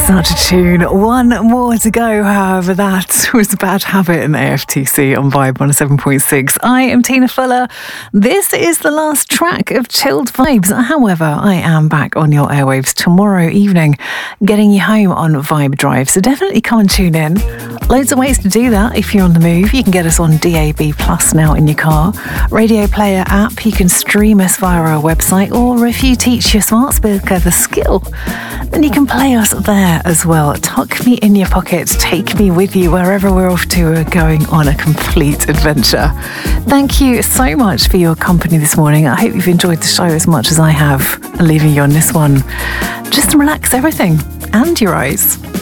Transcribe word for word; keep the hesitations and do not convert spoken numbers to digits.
Such a tune. One more to go, however. That was Bad Habit in A F T C on Vibe one oh seven point six. I am Tina Fuller. This is the last track of Chilled Vibes. However, I am back on your airwaves tomorrow evening, getting you home on Vibe Drive. So definitely come and tune in. Loads of ways to do that if you're on the move. You can get us on D A B Plus now in your car. Radio Player app. You can stream us via our website. Or if you teach your smart speaker the skill, then you can play us there as well. Tuck me in your pocket, take me with you wherever we're off to. We're going on a complete adventure. Thank you so much for your company this morning. I hope you've enjoyed the show as much as I have, leaving you on this one. Just relax everything and your eyes.